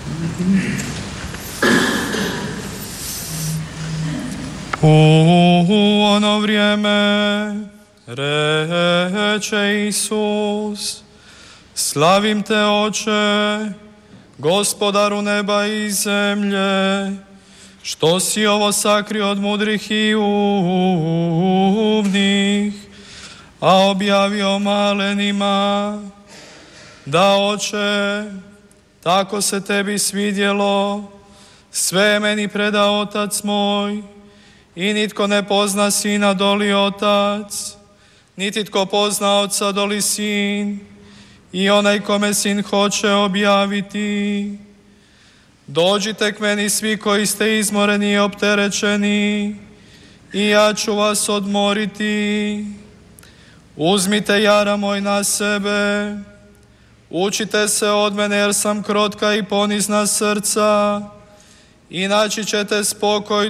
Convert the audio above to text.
U ono vrijeme reče Isus: Slavim te, Oče, Gospodaru neba i zemlje, što si ovo sakrio od mudrih i umnih, a objavio malenima. Da, Oče, tako se tebi svidjelo, sve meni preda Otac moj, i nitko ne pozna Sina doli Otac, niti tko pozna Oca doli Sin, i onaj kome Sin hoće objaviti. Dođite k meni svi koji ste izmoreni i opterećeni, i ja ću vas odmoriti. Uzmite jara moj na sebe, učite se od mene jer sam krotka i ponizna srca, i naći ćete spokoj